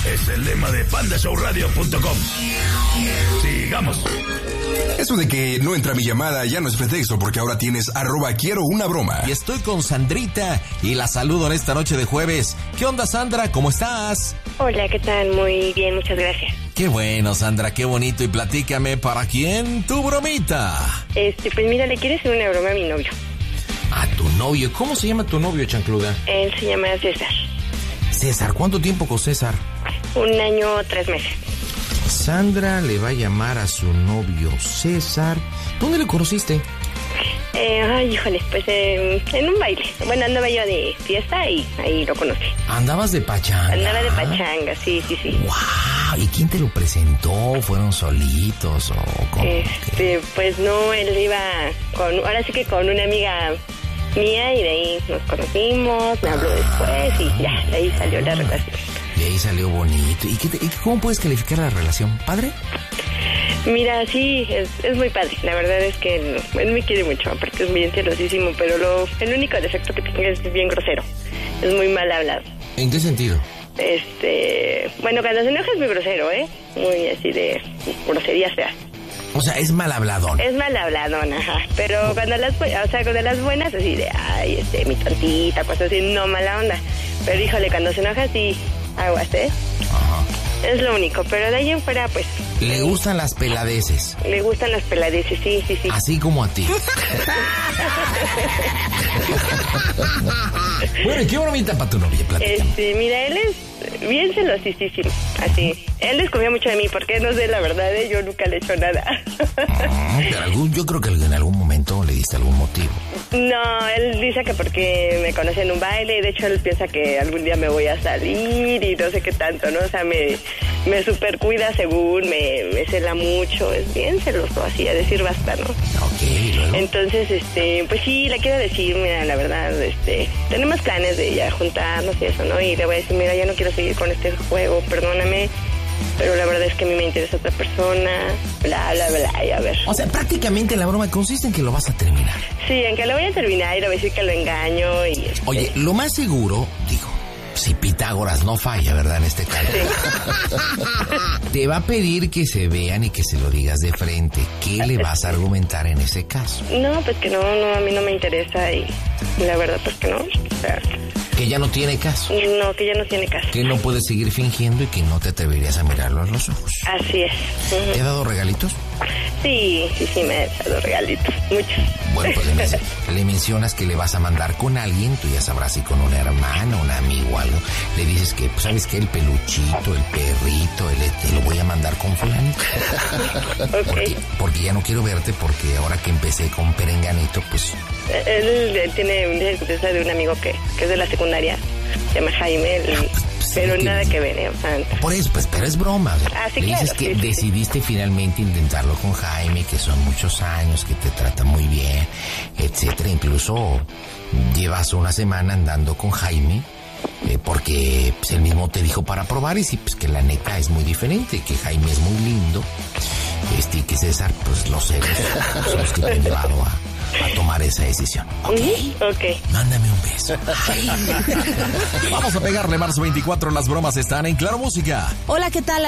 Es el lema de pandashowradio.com. Sigamos. Eso de que no entra mi llamada ya no es pretexto, porque ahora tienes @quiero-una-broma. Y estoy con Sandrita y la saludo en esta noche de jueves. ¿Qué onda, Sandra? ¿Cómo estás? Hola, ¿qué tal? Muy bien, muchas gracias. Qué bueno, Sandra, qué bonito. Y platícame, ¿para quién tu bromita? Pues mira, le quiero hacer una broma a mi novio. ¿A tu novio? ¿Cómo se llama tu novio, chancluda? Él se llama César. César, ¿cuánto tiempo con César? 1 año, 3 meses. Sandra le va a llamar a su novio César. ¿Dónde lo conociste? Híjole, pues en un baile. Bueno, andaba yo de fiesta y ahí lo conocí. ¿Andabas de pachanga? Andaba de pachanga, sí. ¡Wow! ¿Y quién te lo presentó? ¿Fueron solitos o cómo? Pues no, él iba ahora sí que con una amiga mía y de ahí nos conocimos, me habló después y ya, de ahí salió la relación. Y ahí salió bonito. ¿Y cómo puedes calificar la relación? ¿Padre? Mira, sí, es muy padre. La verdad es que él me quiere mucho, aparte es muy celosísimo, pero el único defecto que tiene es bien grosero. Es muy mal hablado. ¿En qué sentido? Bueno, cuando se enoja es muy grosero, muy así de groserías feas. O sea, es mal habladón. Es mal habladón, ajá. Pero cuando las buenas, así de, ay, mi tontita, cosas así, no mala onda. Pero híjole, cuando se enoja, sí, aguas, Ajá. Es lo único, pero de ahí en fuera, pues... Le gustan las peladeces. Le gustan las peladeces, sí. Así como a ti. Bueno, ¿y qué bromita para tu novia? Platícame. Mira, él es bien celosísimo, así. Él desconfía mucho de mí, porque no sé, la verdad, yo nunca le he hecho nada. Pero yo creo que en algún momento le diste algún motivo. No, él dice que porque me conocí en un baile, y de hecho él piensa que algún día me voy a salir y no sé qué tanto, ¿no? O sea, me super cuida según, me cela mucho, es bien celoso, así a decir basta, ¿no? Ok, luego. Entonces, pues sí, le quiero decir, mira, la verdad, tenemos planes de ya juntarnos y eso, ¿no? Y le voy a decir, mira, ya no quiero seguir con este juego, perdóname, pero la verdad es que a mí me interesa otra persona, bla, bla, bla, y a ver. O sea, prácticamente la broma consiste en que lo vas a terminar. Sí, en que lo voy a terminar y le voy a decir que lo engaño y... Oye, lo más seguro, digo, si Pitágoras no falla, ¿verdad? En este caso. Sí. Te va a pedir que se vean y que se lo digas de frente. ¿Qué le vas a argumentar en ese caso? No, pues que no, a mí no me interesa y la verdad pues que no. O sea, que ya no tiene caso. No, que ya no tiene caso. Que no puedes seguir fingiendo y que no te atreverías a mirarlo a los ojos. Así es. ¿Te ha dado regalitos? Sí, me ha dado regalitos, muchos. Bueno, pues le mencionas que le vas a mandar con alguien, tú ya sabrás si con una hermana, un amigo o algo. Le dices que, pues, ¿sabes qué? El peluchito, el perrito, te lo voy a mandar con fulanito. Okay. Porque ya no quiero verte, porque ahora que empecé con Perenganito, pues... Él tiene de un amigo que es de la secundaria, se llama Jaime, pero nada que ver, o sea, por eso, pues, pero es broma. O sea, sí, le dices claro, que decidiste finalmente intentarlo con Jaime, que son muchos años, que te trata muy bien, etcétera. Incluso llevas una semana andando con Jaime, porque pues, él mismo te dijo para probar y sí, pues que la neta es muy diferente, que Jaime es muy lindo, y que César, pues los celos son los que te han llevado a tomar esa decisión. Ok. Mándame un beso. Vamos a pegarle marzo 24. Las bromas están en Claro Música. Hola, ¿qué tal?